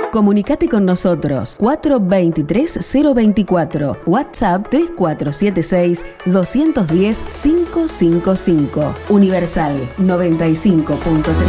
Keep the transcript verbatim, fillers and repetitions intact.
Comunicate con nosotros cuatro veintitrés cero veinticuatro, WhatsApp tres cuatro siete seis dos uno cero cinco cinco cinco. Universal noventa y cinco punto tres.